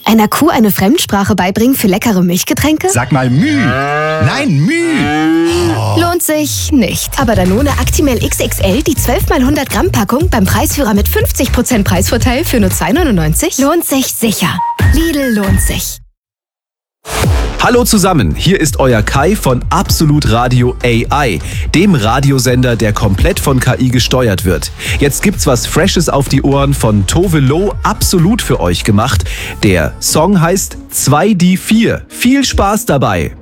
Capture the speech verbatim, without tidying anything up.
Einer Kuh eine Fremdsprache beibringen für leckere Milchgetränke? Sag mal Müh. Nein, Müh. Oh. Lohnt sich nicht. Aber Danone Actimel X X L, die zwölf mal hundert Gramm Packung beim Preisführer mit fünfzig Prozent Preisvorteil für nur zwei neunundneunzig, lohnt sich sicher. Lidl lohnt sich. Hallo zusammen, hier ist euer Kai von Absolut Radio A I, dem Radiosender, der komplett von K I gesteuert wird. Jetzt gibt's was Freshes auf die Ohren von Tove Lo absolut für euch gemacht. Der Song heißt zwei D vier. Viel Spaß dabei!